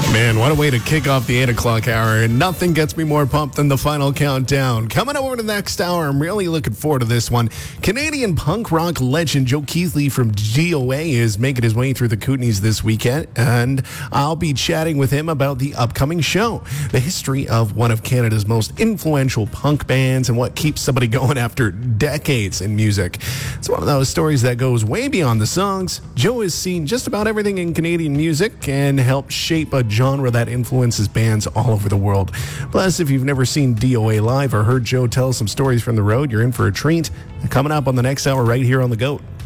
Man, what a way to kick off the 8 o'clock hour. And nothing gets me more pumped than the final countdown. Coming over to the next hour, I'm really looking forward to this one. Canadian punk rock legend Joe Keithley from DOA is making his way through the Kootenays this weekend, and I'll be chatting with him about the upcoming show, the history of one of Canada's most influential punk bands, and what keeps somebody going after decades in music. It's one of those stories that goes way beyond the songs. Joe has seen just about everything in Canadian music and helped shape a genre that influences bands all over the world. Plus, if you've never seen DOA live or heard Joe tell some stories from the road, you're in for a treat. Coming up on the next hour right here on The GOAT.